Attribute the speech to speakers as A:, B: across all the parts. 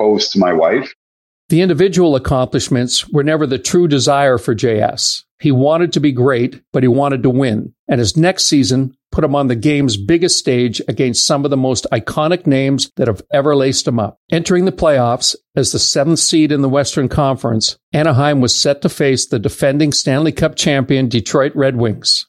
A: proposed to my wife.
B: The individual accomplishments were never the true desire for JS. He wanted to be great, but he wanted to win. And his next season put him on the game's biggest stage against some of the most iconic names that have ever laced him up. Entering the playoffs as the 7th seed in the Western Conference, Anaheim was set to face the defending Stanley Cup champion Detroit Red Wings.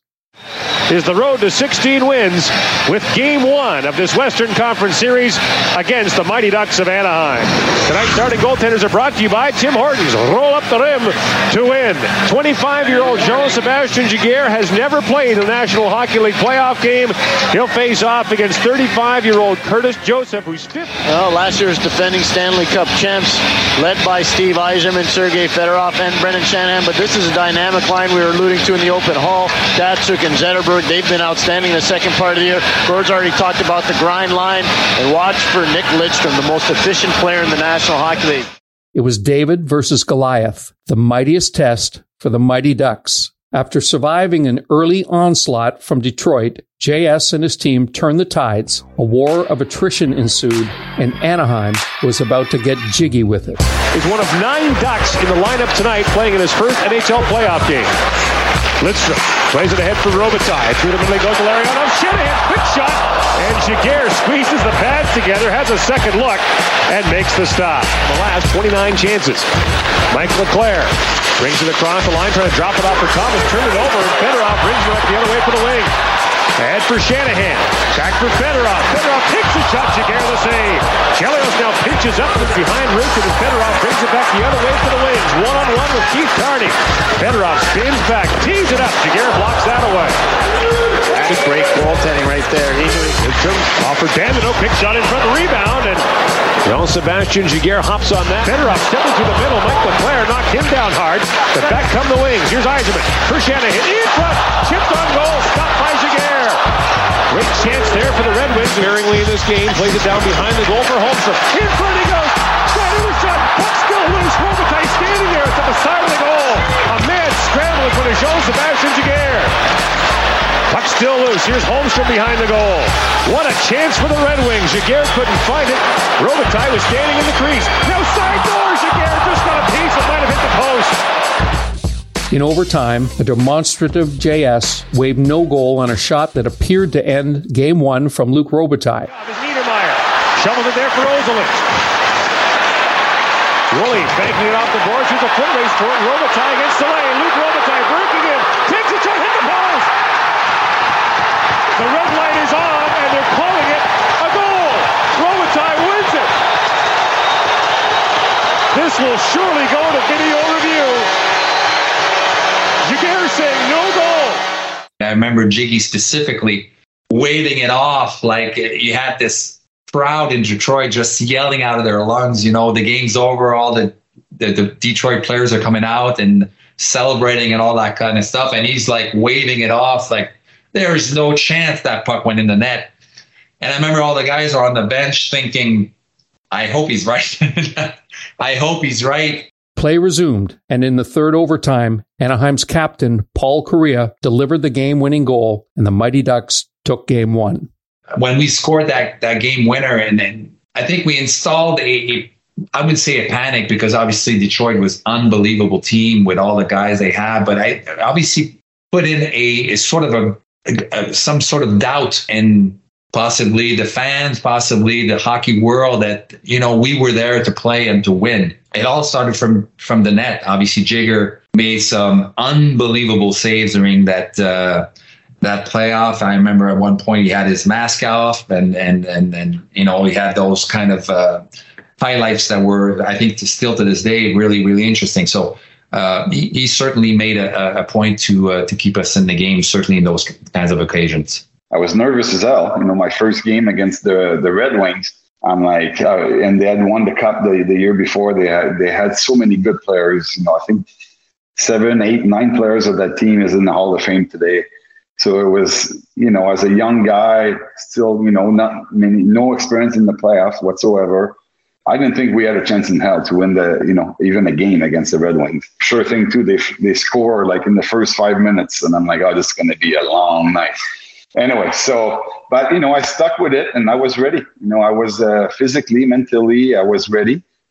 C: Is the road to 16 wins with Game 1 of this Western Conference Series against the Mighty Ducks of Anaheim. Tonight's starting goaltenders are brought to you by Tim Hortons. Roll up the rim to win. 25-year-old Jean-Sébastien Giguère has never played a National Hockey League playoff game. He'll face off against 35-year-old Curtis Joseph, who's 5th.
D: Well, last year's defending Stanley Cup champs, led by Steve Yzerman, Sergei Fedorov, and Brendan Shanahan. But this is a dynamic line we were alluding to in the open hall. Datsuk and Zetterberg, they've been outstanding in the second part of the year. Gord's already talked about the grind line. And watch for Nick Lidstrom, the most efficient player in the National Hockey League.
B: It was David versus Goliath, the mightiest test for the Mighty Ducks. After surviving an early onslaught from Detroit, JS and his team turned the tides. A war of attrition ensued, and Anaheim was about to get jiggy with it.
C: He's one of 9 Ducks in the lineup tonight, playing in his first NHL playoff game. Lidstrom plays it ahead for Robitaille. Through the middle goes to Lariano. Shanahan, quick shot. And Giguère squeezes the pads together, has a second look, and makes the stop. The last 29 chances. Mike LeClaire brings it across the line, trying to drop it off for Thomas. Turn it over, and Fedorov brings it up the other way for the wing. Ahead for Shanahan. Back for Fedorov. Fedorov takes the shot. Giguère the save. Chelios now pinches up and behind Richard, and Fedorov brings it back the other way for the wings. One-on-one with Keith Carney. Fedorov spins back, tees it up. Giguère blocks that away.
D: That's great goaltending right there.
C: Offered Danilo, big shot in front of the rebound, and Jean-Sébastien Giguère hops on that. Fedorov stepping through the middle. Mike LeClaire knocked him down hard, but back come the wings. Here's Yzerman for Shanahan. In front, chipped on goal, stopped by Giguère. Great chance there for the Red Wings. Sparingly in this game, plays it down behind the goal for Holmstrom. In front he goes. Snyder was shot. Puck still loose. Robitaille standing there at the side of the goal. A mad scrambling for Jean-Sébastien Giguère. Puck still loose. Here's Holmstrom behind the goal. What a chance for the Red Wings. Giguère couldn't find it. Robitaille was standing in the crease. Now side door. Giguère just got a piece that might have hit the post.
B: In overtime, a demonstrative JS waved no goal on a shot that appeared to end Game 1 from Luc Robitaille.
C: Niedermeyer shoveled it there for Ozolinsh. Woolley banking it off the boards. Here's a foot race for it. Robitaille against the lane. Luc Robitaille breaking in. Takes it, hit the post. The red light is on, and they're calling it a goal. Robitaille wins it. This will surely go to video review. Giguère saying no goal.
E: I remember Jiggy specifically waving it off like you had this crowd in Detroit just yelling out of their lungs, you know, the game's over, all the Detroit players are coming out and celebrating and all that kind of stuff. And he's like waving it off like there's no chance that puck went in the net. And I remember all the guys are on the bench thinking, I hope he's right. I hope he's right.
B: Play resumed, and in the third overtime, Anaheim's captain, Paul Kariya, delivered the game-winning goal, and the Mighty Ducks took Game 1.
E: When we scored that game winner, and then I think we installed I would say a panic, because obviously Detroit was an unbelievable team with all the guys they had, but I obviously put in a sort of some sort of doubt in possibly the fans, possibly the hockey world, that, you know, we were there to play and to win. It all started from the net. Obviously, Jigger made some unbelievable saves during that playoff. I remember at one point he had his mask off, and you know, he had those kind of highlights that were, I think, still to this day, really, really interesting. So he certainly made a point to keep us in the game, certainly in those kinds of occasions.
A: I was nervous as hell. You know, my first game against the Red Wings, I'm like, and they had won the cup the year before. They had so many good players. You know, I think 7, 8, 9 players of that team is in the Hall of Fame today. So it was, you know, as a young guy, still, you know, no experience in the playoffs whatsoever. I didn't think we had a chance in hell to win even a game against the Red Wings. Sure thing too. They score like in the first 5 minutes, and I'm like, oh, this is going to be a long night. Anyway, but, you know, I stuck with it, and I was ready. You know, I was physically, mentally, I was ready.